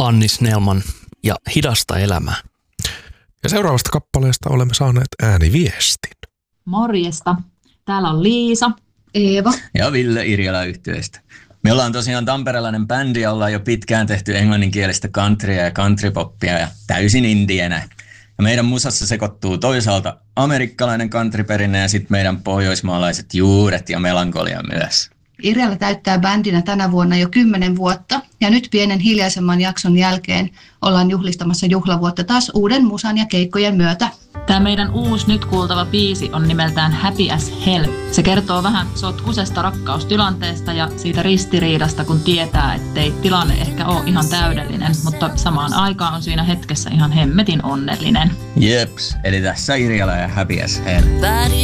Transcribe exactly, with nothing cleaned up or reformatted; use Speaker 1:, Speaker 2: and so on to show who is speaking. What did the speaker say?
Speaker 1: Anni Snellman ja Hidasta elämää.
Speaker 2: Ja seuraavasta kappaleesta olemme saaneet ääniviestin.
Speaker 3: Morjesta. Täällä on Liisa, Eeva
Speaker 4: ja Ville Irjala yhtyeestä. Me ollaan tosiaan tamperelainen bändi ja ollaan jo pitkään tehty englanninkielistä countrya ja countrypoppia ja täysin indienä. Ja meidän musassa sekoittuu toisaalta amerikkalainen countryperinne ja sitten meidän pohjoismaalaiset juuret ja melankolia myös.
Speaker 5: Irjala täyttää bändinä tänä vuonna jo kymmenen vuotta ja nyt pienen hiljaisemman jakson jälkeen ollaan juhlistamassa juhlavuotta taas uuden musan ja keikkojen myötä.
Speaker 3: Tämä meidän uusi nyt kuultava biisi on nimeltään Happy as Hell. Se kertoo vähän sotkusesta rakkaustilanteesta ja siitä ristiriidasta, kun tietää, ettei tilanne ehkä ole ihan täydellinen, mutta samaan aikaan on siinä hetkessä ihan hemmetin onnellinen.
Speaker 4: Jeps, eli tässä Irjala ja Happy as Hell.